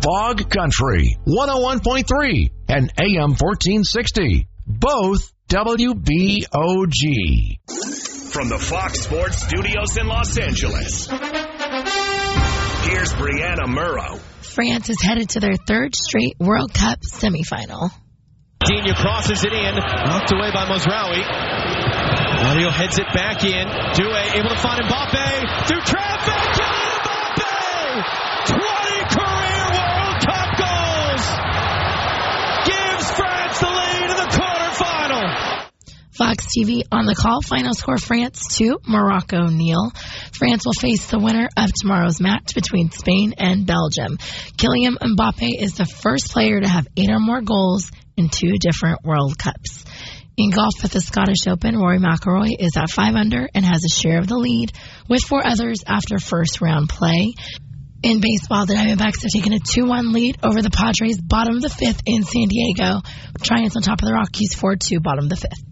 Fog Country, 101.3 and AM 1460. Both WBOG. From the Fox Sports Studios in Los Angeles, here's Brianna Murrow. France is headed to their third straight World Cup semifinal. Digne crosses it in, knocked away by Mazraoui. Mario heads it back in. Doué able to find Mbappe through traffic. Kylian Mbappe! 20 career World Cup goals! Gives France the lead in the quarterfinal. Fox TV on the call. Final score, France 2, Morocco 0. France will face the winner of tomorrow's match between Spain and Belgium. Kylian Mbappe is the first player to have 8 or more goals in 2 different World Cups. In golf at the Scottish Open, Rory McIlroy is at 5 under and has a share of the lead with 4 others after first round play. In baseball, the Diamondbacks have taken a 2-1 lead over the Padres, bottom of the 5th in San Diego. Giants on top of the Rockies, 4-2, bottom of the 5th.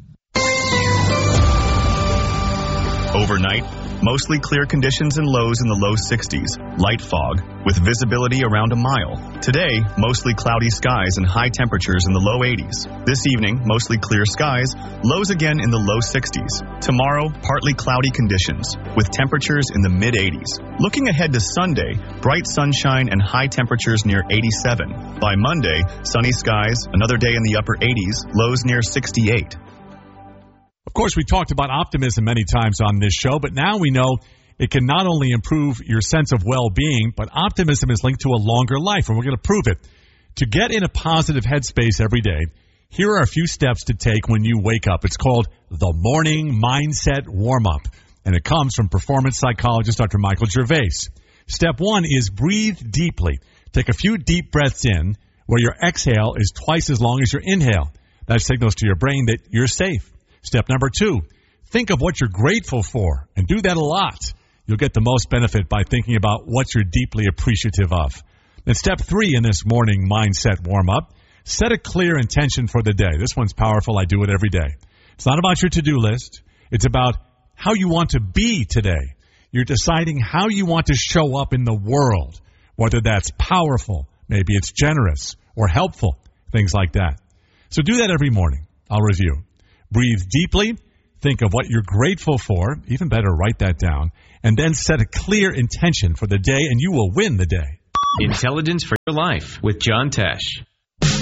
Overnight, mostly clear conditions and lows in the low 60s. Light fog with visibility around a mile. Today, mostly cloudy skies and high temperatures in the low 80s. This evening, mostly clear skies, lows again in the low 60s. Tomorrow, partly cloudy conditions with temperatures in the mid 80s. Looking ahead to Sunday, bright sunshine and high temperatures near 87. By Monday, sunny skies, another day in the upper 80s, lows near 68. Of course, we talked about optimism many times on this show, but now we know it can not only improve your sense of well-being, but optimism is linked to a longer life, and we're going to prove it. To get in a positive headspace every day, here are a few steps to take when you wake up. It's called the Morning Mindset Warm-Up, and it comes from performance psychologist Dr. Michael Gervais. Step 1 is breathe deeply. Take a few deep breaths in where your exhale is twice as long as your inhale. That signals to your brain that you're safe. Step number 2, think of what you're grateful for, and do that a lot. You'll get the most benefit by thinking about what you're deeply appreciative of. Then step 3 in this morning mindset warm-up, set a clear intention for the day. This one's powerful. I do it every day. It's not about your to-do list. It's about how you want to be today. You're deciding how you want to show up in the world, whether that's powerful, maybe it's generous, or helpful, things like that. So do that every morning. I'll review. Breathe deeply, think of what you're grateful for, even better, write that down, and then set a clear intention for the day, and you will win the day. Intelligence for your life with John Tesh.